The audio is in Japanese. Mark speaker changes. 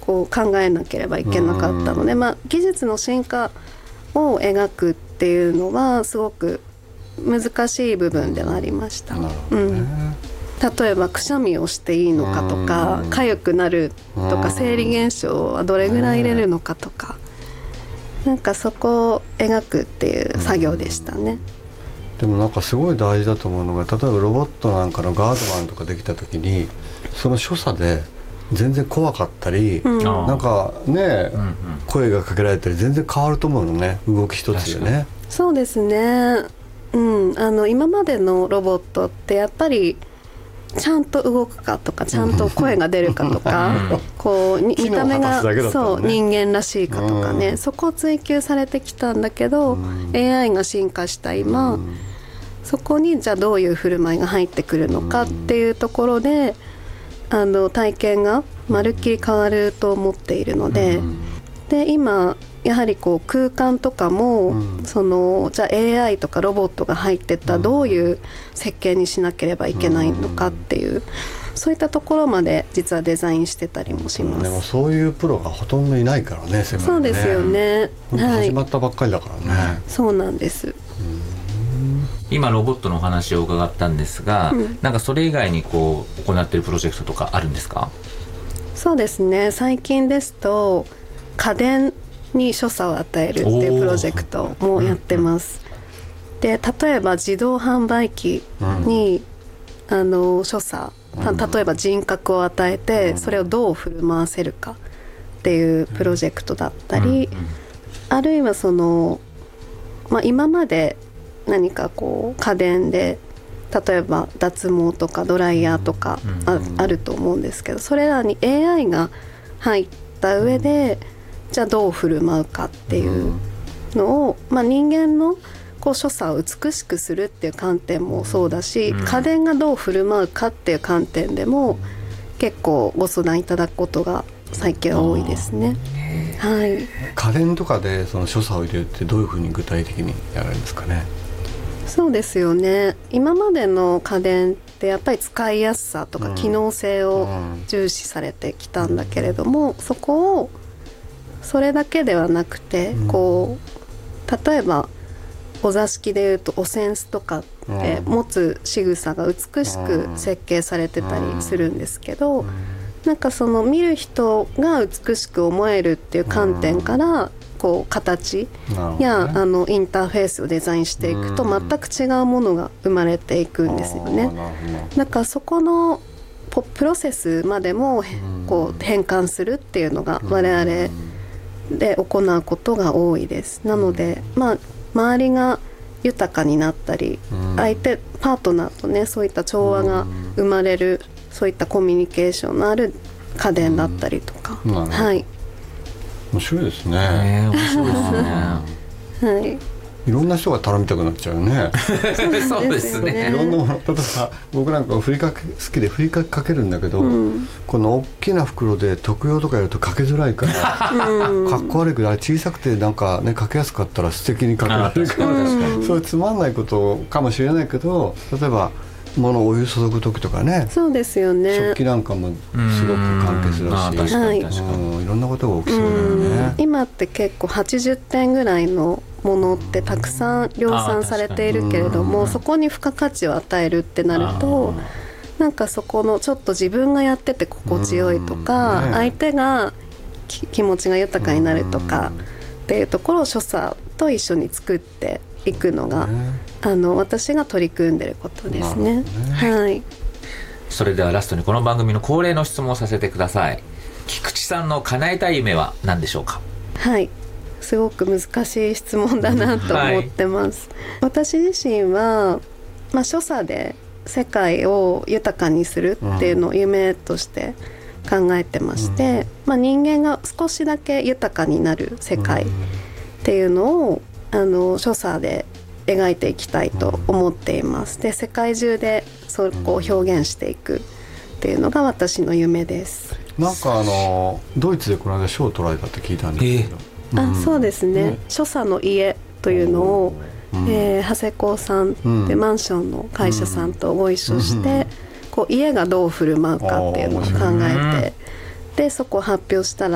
Speaker 1: こう考えなければいけなかったので、技術の進化を描くっていうのはすごく難しい部分ではありました。例えばくしゃみをしていいのかとか、痒くなるとか、生理現象はどれぐらい入れるのかとか、なんかそこを描くっていう作業でしたね。
Speaker 2: でもなんかすごい大事だと思うのが、例えばロボットなんかのガードマンとかできた時にその所作で全然怖かったり、なんかね、声がかけられたり全然変わると思うのね、動き一つでね。
Speaker 1: そうですね、今までのロボットってやっぱりちゃんと動くかとか、ちゃんと声が出るかとかこう見た目がそう人間らしいかとかね、そこを追求されてきたんだけど、AI が進化した今、そこにじゃあどういう振る舞いが入ってくるのかっていうところで、体験がまるっきり変わると思っているので、で今やはりこう空間とかも、じゃあ AI とかロボットが入ってったらどういう設計にしなければいけないのかっていう、そういったところまで実はデザインしてたりもします。
Speaker 2: でもそういうプロがほとんどいないからね、世界ね。
Speaker 1: そうですよね、
Speaker 2: 始まったばっかりだからね。
Speaker 1: そうなんです。
Speaker 3: 今ロボットのお話を伺ったんですが、なんかそれ以外にこう行っているプロジェクトとかあるんですか？
Speaker 1: そうですね、最近ですと家電に所作を与えるっていうプロジェクトもやってます。で例えば自動販売機に、所作、例えば人格を与えてそれをどう振る舞わせるかっていうプロジェクトだったり、あるいは今まで何かこう家電で例えば脱毛とかドライヤーとか あると思うんですけど、それらに AI が入った上でじゃあどう振る舞うかっていうのを、人間のこう所作を美しくするっていう観点もそうだし、家電がどう振る舞うかっていう観点でも結構ご相談いただくことが最近は多いですね。はい、
Speaker 2: 家電とかでその所作を入れるってどういうふうに具体的にやられるんですかね？
Speaker 1: そうですよね、今までの家電ってやっぱり使いやすさとか機能性を重視されてきたんだけれども、そこをそれだけではなくて、こう例えばお座敷でいうとお扇子とかって持つ仕草が美しく設計されてたりするんですけど、なんかその見る人が美しく思えるっていう観点からこう形やインターフェースをデザインしていくと全く違うものが生まれていくんですよね。だからそこのプロセスまでもこう変換するっていうのが我々で行うことが多いです。なので周りが豊かになったり、パートナーとねそういった調和が生まれる、そういったコミュニケーションのある家電だったりとか、はい、
Speaker 2: 面白いですね。
Speaker 3: 面白いですね。
Speaker 1: はい、
Speaker 2: いろんな人が頼みたくなっちゃうよね。
Speaker 3: そうですね。
Speaker 2: いろんなもの、例えば僕なんか好きでふりかけかけるんだけど、この大きな袋で特用とかやるとかけづらいからかっこ悪いけど、小さくてなんかねかけやすかったら素敵にかけられるから、そういうつまんないことかもしれないけど、例えば物をお湯注ぐ時とかね、
Speaker 1: そうですよね、
Speaker 2: 食器なんかもすごく簡潔だし、いろんなことが起きそうだよね。
Speaker 1: 今って結構80点ぐらいのものってたくさん量産されているけれども、そこに付加価値を与えるってなると、なんかそこのちょっと自分がやってて心地よいとか、相手が気持ちが豊かになるとかっていうところを所作と一緒に作っていくのが、私が取り組んでることですね。はい。
Speaker 3: それではラストにこの番組の恒例の質問をさせてください。菊池さんの叶えたい夢は何でしょうか？
Speaker 1: はい、すごく難しい質問だなと思ってます。私自身は、所作で世界を豊かにするっていうのを夢として考えてまして、人間が少しだけ豊かになる世界っていうのを所作で描いていきたいと思っています。で、世界中でそこを表現していくっていうのが私の夢です。
Speaker 2: なんかドイツでこの間賞を取られたって聞いたんですけど、
Speaker 1: そうですね、所作の家というのを、長谷工さんってマンションの会社さんとご一緒して、こう家がどう振る舞うかっていうのを考えて、でそこを発表したら